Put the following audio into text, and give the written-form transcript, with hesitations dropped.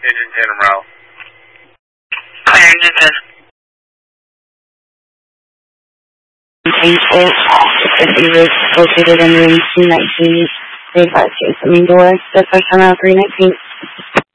Engine 10 and route. Clear, Engine 10. It's located in room 219. They advise you. Door. The first time out 319.